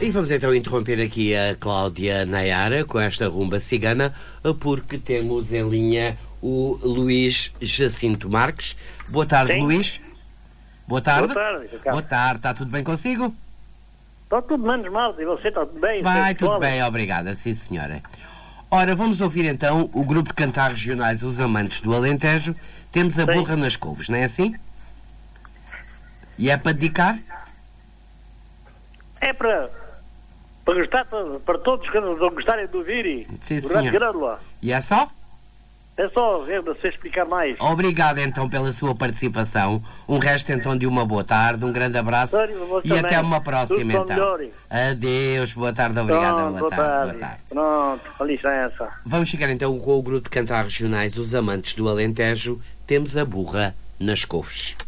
E vamos então interromper aqui a Cláudia Nayara com esta rumba cigana, porque temos em linha o Luís Jacinto Marques. Boa tarde, Sim. Luís. Boa tarde. Boa tarde, Ricardo. Boa tarde, está tudo bem consigo? Está tudo menos mal, e você está tudo bem? Vai, tudo bem, obrigada, sim senhora. Ora, vamos ouvir então o grupo de cantar regionais Os Amantes do Alentejo. Temos a Sim. Burra nas Couves, não é assim? E é para dedicar? É para gostar, para todos que gostarem de ouvir e Sim, durante senhor. grândola. E é só? É só ver, você explicar mais. Obrigado então pela sua participação. Um resto então de uma boa tarde, um grande abraço Sério, você e também. até uma próxima Tudo então. melhor. Adeus, boa tarde, obrigada. Pronto, Boa tarde, boa tarde. Pronto, com licença. Vamos chegar então com o grupo de cantar regionais Os Amantes do Alentejo. Temos a Burra nas Couves.